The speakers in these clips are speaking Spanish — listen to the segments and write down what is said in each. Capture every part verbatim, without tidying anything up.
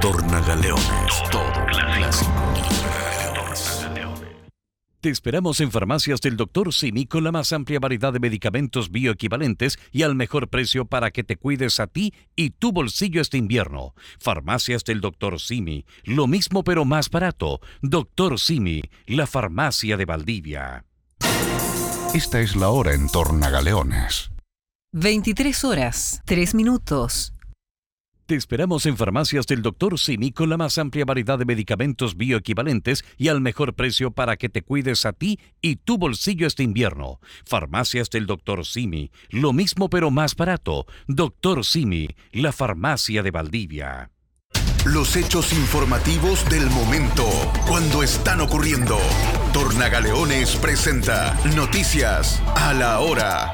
Tornagaleones, todo clásico. Te esperamos en Farmacias del doctor Simi con la más amplia variedad de medicamentos bioequivalentes y al mejor precio para que te cuides a ti y tu bolsillo este invierno. Farmacias del doctor Simi, lo mismo pero más barato. doctor Simi, la farmacia de Valdivia. Esta es la hora en Tornagaleones. veintitrés horas, tres minutos. Te esperamos en Farmacias del doctor Simi con la más amplia variedad de medicamentos bioequivalentes y al mejor precio para que te cuides a ti y tu bolsillo este invierno. Farmacias del doctor Simi, lo mismo pero más barato. doctor Simi, la farmacia de Valdivia. Los hechos informativos del momento, cuando están ocurriendo. Tornagaleones presenta Noticias a la Hora.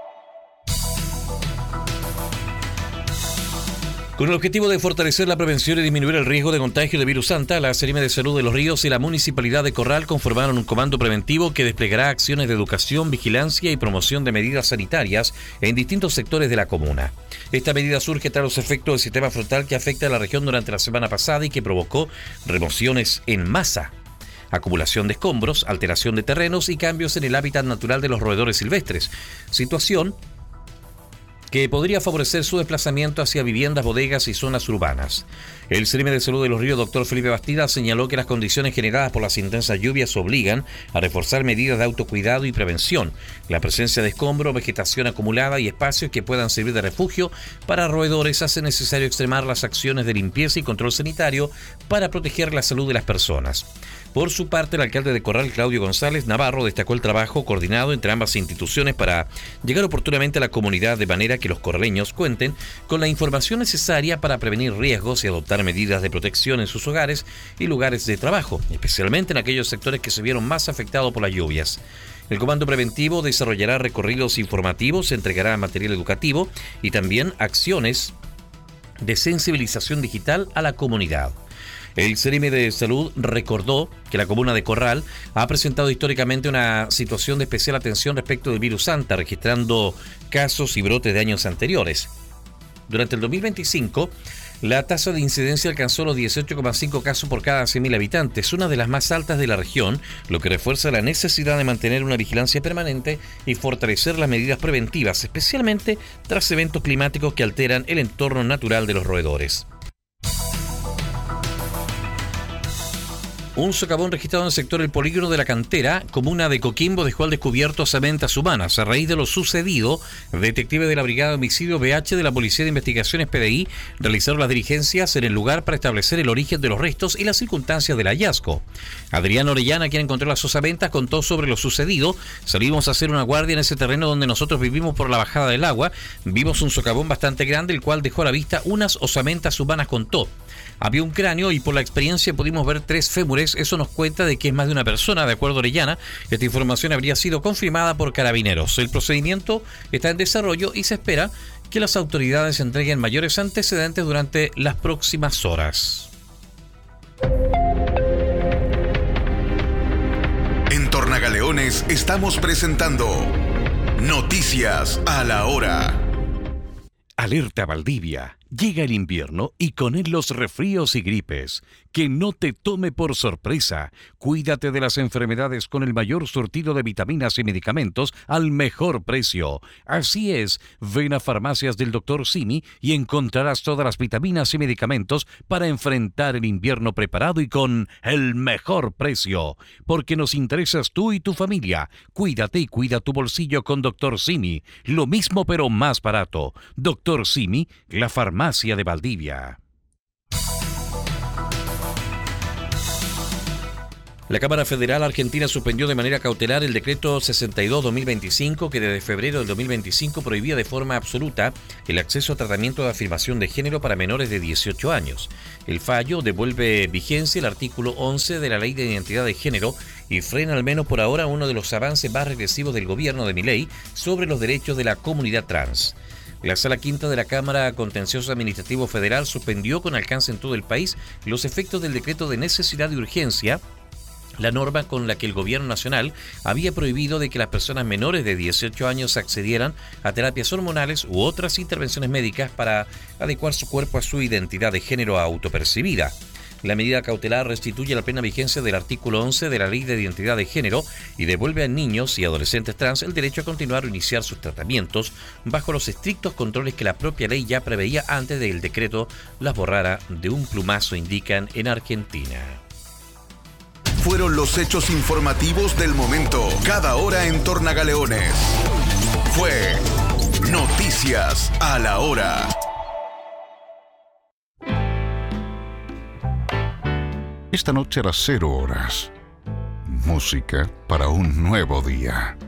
Con el objetivo de fortalecer la prevención y disminuir el riesgo de contagio de virus Santa, la Seremi de Salud de Los Ríos y la Municipalidad de Corral conformaron un comando preventivo que desplegará acciones de educación, vigilancia y promoción de medidas sanitarias en distintos sectores de la comuna. Esta medida surge tras los efectos del sistema frontal que afecta a la región durante la semana pasada y que provocó remociones en masa, acumulación de escombros, alteración de terrenos y cambios en el hábitat natural de los roedores silvestres, situación que podría favorecer su desplazamiento hacia viviendas, bodegas y zonas urbanas. El Seremi de Salud de Los Ríos, doctor Felipe Bastida, señaló que las condiciones generadas por las intensas lluvias obligan a reforzar medidas de autocuidado y prevención, la presencia de escombros, vegetación acumulada y espacios que puedan servir de refugio para roedores hace necesario extremar las acciones de limpieza y control sanitario para proteger la salud de las personas. Por su parte, el alcalde de Corral, Claudio González Navarro, destacó el trabajo coordinado entre ambas instituciones para llegar oportunamente a la comunidad de manera que los corraleños cuenten con la información necesaria para prevenir riesgos y adoptar medidas de protección en sus hogares y lugares de trabajo, especialmente en aquellos sectores que se vieron más afectados por las lluvias. El comando preventivo desarrollará recorridos informativos, entregará material educativo y también acciones de sensibilización digital a la comunidad. El Seremi de Salud recordó que la comuna de Corral ha presentado históricamente una situación de especial atención respecto del virus Santa, registrando casos y brotes de años anteriores. Durante el dos mil veinticinco, la tasa de incidencia alcanzó los dieciocho coma cinco casos por cada cien mil habitantes, una de las más altas de la región, lo que refuerza la necesidad de mantener una vigilancia permanente y fortalecer las medidas preventivas, especialmente tras eventos climáticos que alteran el entorno natural de los roedores. Un socavón registrado en el sector El Polígono de la Cantera, comuna de Coquimbo, dejó al descubierto osamentas humanas. A raíz de lo sucedido, detectives de la Brigada de Homicidio B H de la Policía de Investigaciones P D I realizaron las diligencias en el lugar para establecer el origen de los restos y las circunstancias del hallazgo. Adrián Orellana, quien encontró las osamentas, contó sobre lo sucedido. Salimos a hacer una guardia en ese terreno donde nosotros vivimos por la bajada del agua. Vimos un socavón bastante grande, el cual dejó a la vista unas osamentas humanas, contó. Había un cráneo y por la experiencia pudimos ver tres fémures. Eso nos cuenta de que es más de una persona, de acuerdo a Orellana. Esta información habría sido confirmada por Carabineros. El procedimiento está en desarrollo y se espera que las autoridades entreguen mayores antecedentes durante las próximas horas. En Tornagaleones estamos presentando Noticias a la Hora. Alerta Valdivia. Llega el invierno y con él los resfríos y gripes. Que no te tome por sorpresa. Cuídate de las enfermedades con el mayor surtido de vitaminas y medicamentos al mejor precio. Así es, ven a Farmacias del doctor Simi y encontrarás todas las vitaminas y medicamentos para enfrentar el invierno preparado y con el mejor precio. Porque nos interesas tú y tu familia. Cuídate y cuida tu bolsillo con doctor Simi. Lo mismo pero más barato. doctor Simi, la farmacia Farmacia de Valdivia. La Cámara Federal Argentina suspendió de manera cautelar el decreto sesenta y dos barra dos mil veinticinco que desde febrero del dos mil veinticinco prohibía de forma absoluta el acceso a tratamiento de afirmación de género para menores de dieciocho años. El fallo devuelve vigencia el artículo once de la Ley de Identidad de Género y frena al menos por ahora uno de los avances más regresivos del gobierno de Milei sobre los derechos de la comunidad trans. La Sala Quinta de la Cámara Contencioso Administrativo Federal suspendió con alcance en todo el país los efectos del decreto de necesidad y urgencia la norma con la que el gobierno nacional había prohibido de que las personas menores de dieciocho años accedieran a terapias hormonales u otras intervenciones médicas para adecuar su cuerpo a su identidad de género autopercibida. La medida cautelar restituye la plena vigencia del artículo once de la Ley de Identidad de Género y devuelve a niños y adolescentes trans el derecho a continuar o iniciar sus tratamientos bajo los estrictos controles que la propia ley ya preveía antes de que el decreto las borrara de un plumazo, indican en Argentina. Fueron los hechos informativos del momento, cada hora en Tornagaleones. Fue Noticias a la Hora. Esta noche a las cero horas. Música para un nuevo día.